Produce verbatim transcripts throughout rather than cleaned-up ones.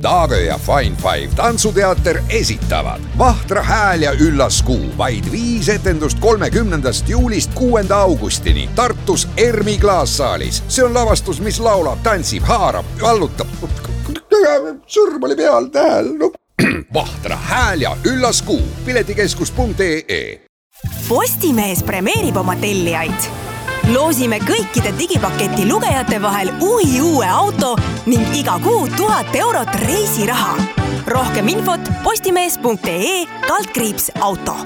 Daagö ja Fine Five tantsuteater esitavad Vahtra hääl ja üllas kuu. Vaid viis etendust kolmekümnendast juulist kuuenda augustini Tartus Ermi klaassaalis. See on lavastus, mis laulab, tantsib, haarab, vallutab. Sõrm oli peal tähel. No. Vahtra hääl ja üllas kuu. piletikeskus punkt ee. Postimees premeerib oma tellijaid. Loosime kõikide digipaketi lugejate vahel uhi uue auto ning iga kuu tuhat eurot reisiraha. Rohkem infot postimees punkt ee kaldkriips auto.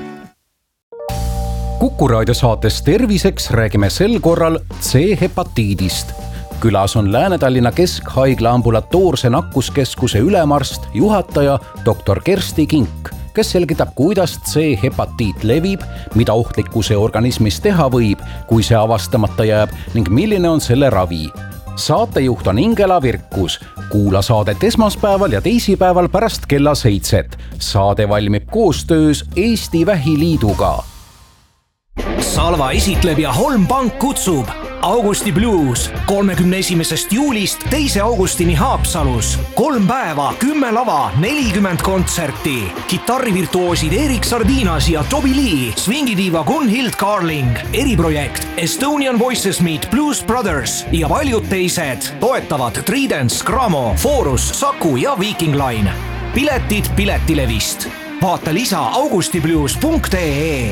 Kuku raadiosaates Terviseks räägime sel korral C-hepatiidist. Külas on Lääne-Tallinna Keskhaigla ambulatoorse nakkuskeskuse ülemarst, juhataja doktor Kersti Kink, kes selgitab, kuidas C-hepatiit levib, mida ohtlikku see organismis teha võib, kui see avastamata jääb ning milline on selle ravi. Saatejuht on Ingela Virkus. Kuula saadet esmaspäeval ja teisipäeval pärast kella seitset. Saade valmib koostöös Eesti Vähiliiduga. Salva esitleb ja Holmpank kutsub Augusti Blues kolmekümne esimesest juulist teise augustini Haapsalus. Kolm päeva, kümme lava, nelikümmend kontserti. Kitarrivirtuoosid Erik Sardinas ja Toby Lee, swingidiiva Gunhild Carling, eriprojekt Estonian Voices Meet Blues Brothers ja paljud teised toetavad Tridents, Gramo, Forus, Saku ja Viking Line. Piletid Piletilevist. Vaata lisa augustiblues punkt ee.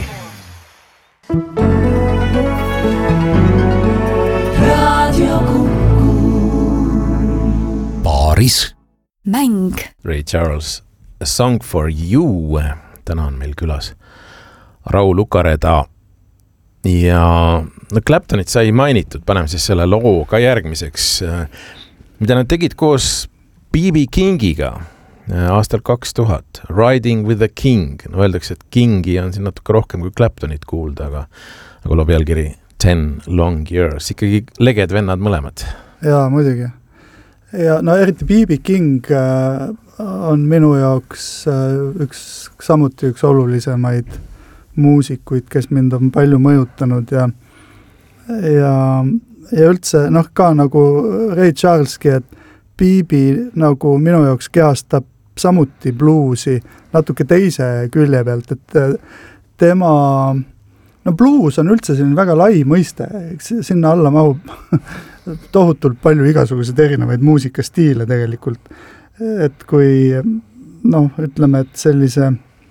Paaris. Mäng. Ray Charles, A Song for You. Täna on meil külas Raul Ukareda. Ja no Claptonit sai mainitud, paneme siis selle loo ka järgmiseks, mida nad tegid koos B B Kingiga aastal kaks tuhat. Riding with the King. No öeldakse, et Kingi on siin natuke rohkem kui Claptonit kuulda, aga, aga loo pealkiri Ten Long Years. Ikkagi leged vennad mõlemad. Jaa, muidugi. Ja no eriti B B King on minu jaoks üks, samuti üks olulisemaid muusikuid, kes mind on palju mõjutanud ja, ja, ja üldse noh ka nagu Ray Charleski, et B B nagu minu jaoks kehastab samuti bluusi natuke teise külje pealt, et tema, no bluus on üldse selline väga lai mõiste, sinna alla mahub tohutult palju igasuguseid erinevaid muusikastiile tegelikult, et kui noh, ütleme, et sellise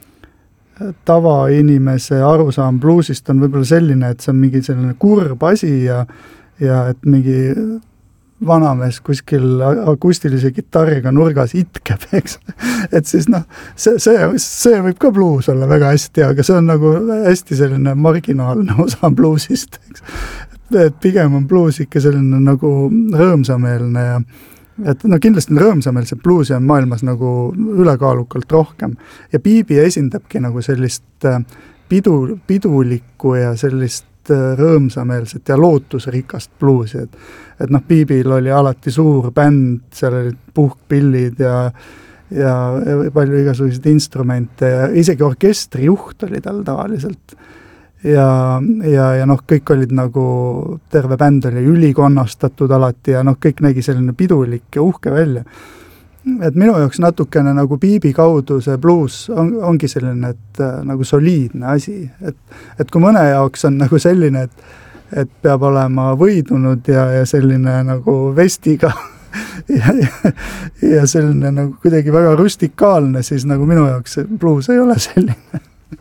tavainimese arusaam bluusist on võib-olla selline, et see on mingi selline kurb asi ja, ja et mingi vanamees kuskil akustilise kitarriga nurgas itkeb, eks. Et siis noh, see, see, see võib ka bluus olla väga hästi, aga see on nagu hästi selline marginaalne osa bluusist, eks. Et pigem on bluus ikka selline nagu rõõmsameelne ja et no kindlasti rõõmsameelset bluusi on maailmas nagu ülekaalukalt rohkem ja B B esindabki nagu sellist pidu, pidulikku ja sellist rõõmsameelset ja lootusrikast bluusi, et, et noh, B B'l oli alati suur bänd, seal olid puhkpillid ja, ja, ja palju igasuguseid instrumente ja isegi orkestrijuht oli tal tavaliselt ja, ja, ja noh, kõik olid nagu, terve bänd oli ülikonnastatud alati ja noh, kõik nägi selline pidulik ja uhke välja. Et minu jaoks natukene nagu B B kaudu see bluus on, ongi selline, et äh, nagu soliidne asi, et, et kui mõne jaoks on nagu selline, et, et peab olema võidunud ja, ja selline nagu vestiga ja, ja, ja selline nagu kuidagi väga rustikaalne, siis nagu minu jaoks see bluus ei ole selline.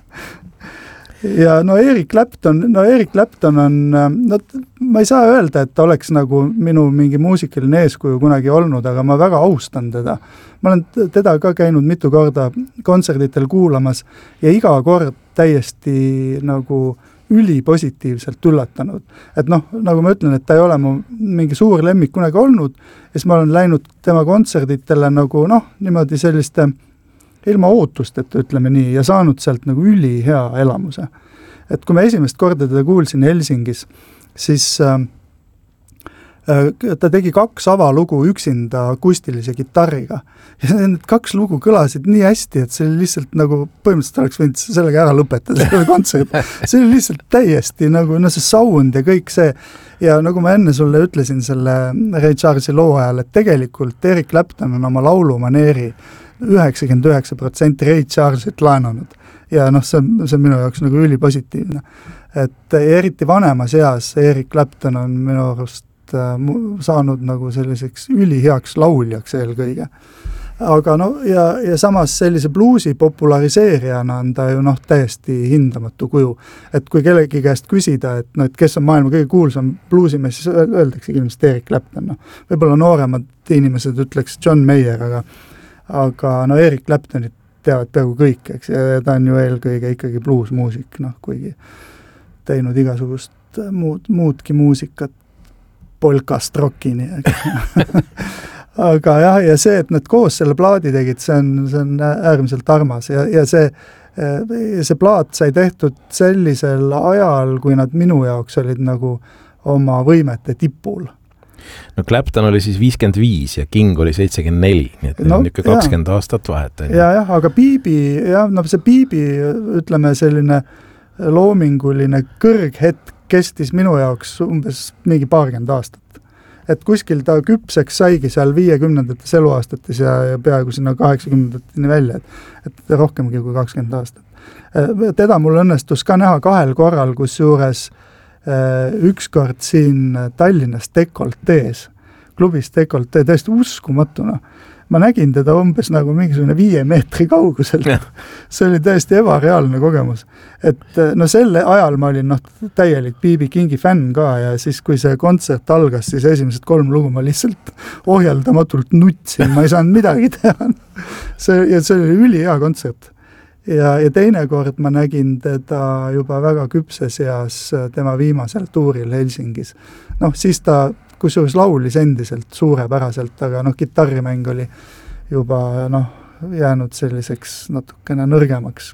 Ja no Eric Clapton, no Eric Clapton on, no ma ei saa öelda, et ta oleks nagu minu mingi muusikaline eeskuju kunagi olnud, aga ma väga austan teda. Ma olen teda ka käinud mitu korda kontserditel kuulamas ja iga kord täiesti nagu ülipositiivselt üllatanud. Et noh, nagu ma ütlen, et ta ei ole mu mingi suur lemmik kunagi olnud ja siis ma olen läinud tema kontserditele nagu noh, niimoodi selliste ilma ootusteta, ütleme nii, ja saanud sealt nagu üli hea elamuse. Et kui me esimest korda teda kuulsin Helsingis, siis äh, ta tegi kaks avalugu üksinda akustilise kitarriga ja need kaks lugu kõlasid nii hästi, et see oli lihtsalt nagu põhimõtteliselt oleks võinud sellega ära lõpetada selle kontsert. See oli lihtsalt täiesti nagu no see sound ja kõik see ja nagu ma enne sulle ütlesin selle Ray Charlesi loo ajal, et tegelikult Eric Clapton on oma laulumaneeri üheksakümmend üheksa protsenti Ray Charlesit laenanud ja noh, see, see on minu jaoks nagu ülipositiivne. Et eriti vanemas eas Eric Clapton on minu arust saanud nagu selliseks üliheaks lauljaks eelkõige. Aga no ja, ja samas sellise bluusi populariseerijana on ta ju noh täiesti hindamatu kuju. Et kui kellegi käest küsida, et, no, et kes on maailma kõige kuulsam bluusimees, siis öeldakse ilmselt Eric Clapton. No. Võib-olla nooremad inimesed ütleks John Mayer, aga, aga no Eric Claptonit teavad peaaegu kõik, eks, ja ta on ju eelkõige ikkagi bluusmuusik, noh, kuigi teinud igasugust muud, muudki muusikat polkast rockini. Aga jah, ja see, et nad koos selle plaadi tegid, see on, see on äärmiselt armas ja, ja see, see plaat sai tehtud sellisel ajal, kui nad minu jaoks olid nagu oma võimete tipul. No Clapton oli siis viiskümmend viis ja King oli seitsekümmend neli, nii et no, on ikka kakskümmend jah. Aastat vahet. Ja, jah, aga Biibi, jah, no see Biibi, ütleme selline loominguline kõrghetk kestis minu jaoks umbes mingi paarkümmend aastat. Et kuskil ta küpseks saigi seal viiekümnendates eluaastates ja, ja peaaegu sinna kaheksakümnendateni välja, et, et rohkemgi kui kakskümmend aastat. Teda mul õnnestus ka näha kahel korral, kus juures ükskord siin Tallinnas Dekoltees, klubis Dekoltee, täiesti uskumatuna. Ma nägin teda umbes nagu mingisugune viie meetri kauguselt. See oli täiesti ebareaalne kogemus. Et no selle ajal ma olin noh, täielik B B Kingi fänn ka ja siis kui see kontsert algas, siis esimesed kolm lugu ma lihtsalt ohjeldamatult nutsin, ma ei saanud midagi teha. See, ja see oli ülihea kontsert. Ja, ja teine kord ma nägin teda juba väga küpses eas tema viimasel tuuril Helsingis. Noh, siis ta kusjuures laulis endiselt suurepäraselt, aga noh, kitarrimäng oli juba noh, jäänud selliseks natukene nõrgemaks.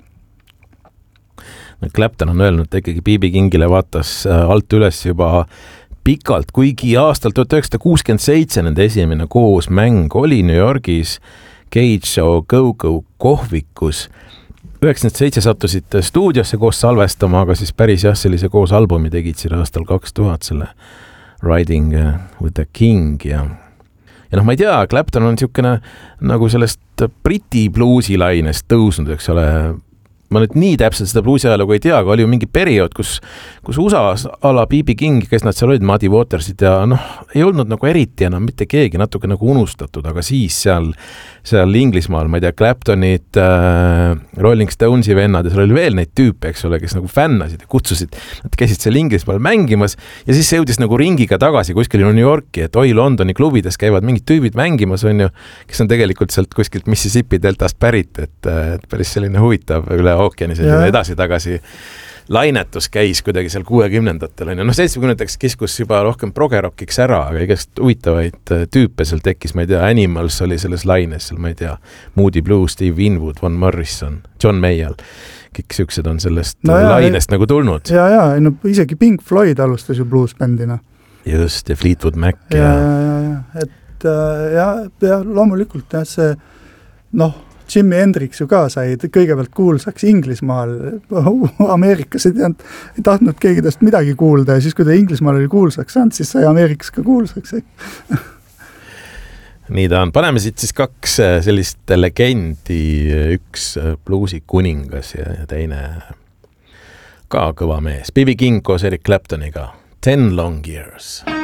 Clapton on öelnud, et ikkagi B B Kingile vaatas alt üles juba pikalt, kuigi aastal tuhat üheksasada kuuskümmend seitse nende esimene koos mäng oli New Yorgis Cage Show Go-Go kohvikus. üheksakümmend seitse sattusid stuudiosse koos salvestama, aga siis päris jah, sellise koos albumi tegid siin aastal kaks tuhat selle Riding with the King ja ja noh, ma ei tea, Clapton on niisugune nagu sellest briti bluusilainest tõusnud, eks ole. Ma nüüd nii täpselt seda bluusi ajalugu ei tea, aga oli ju mingi periood, kus, kus U S A-s ala B B King, kes nad seal olid, Muddy Watersid ja noh, ei olnud nagu eriti enam mitte keegi, natuke nagu unustatud, aga siis seal, seal Inglismaal, ma ei tea, Claptonid, äh, Rolling Stonesi vennad ja seal oli veel neid tüüpe, eks ole, kes nagu fännasid ja kutsusid, nad käisid seal Inglismaal mängimas ja siis see jõudis nagu ringiga tagasi kuskil New Yorki, et oi, Londoni klubides käivad mingid tüübid mängimas, on ju, kes on tegelikult sealt kuskilt Mississippi deltast pärit, et, et päris selline huvitav üle ookeani selline edasi-tagasi lainetus käis kuidagi seal kuuekümnendatel. No seitsmekümnendateks kiskus juba rohkem progerockiks ära, aga igast huvitavaid tüüpe seal tekkis, ma ei tea, Animals oli selles laines, seal ma ei tea, Moody Blues, Steve Winwood, Van Morrison, John Mayall, kõik siuksed on sellest no ja, lainest ja, nagu tulnud. Ja, ja, no isegi Pink Floyd alustas ju bluesbändina. Just, ja Fleetwood Mac. Ja, ja, ja, ja. et ja, ja loomulikult jah, see noh, Jimi Hendrix ju ka sai kõigepealt kuulsaks Inglismaal, Ameerikas ei, teanud, ei tahtnud keegi tast midagi kuulda ja siis kui ta Inglismaal oli kuulsaks saanud, siis sai Ameerikas ka kuulsaks. Nii ta on. Paneme siit siis kaks sellist legendi, üks bluusi kuningas ja, ja teine ka kõva mees. B B King koos Eric Claptoniga. Ten Long Years.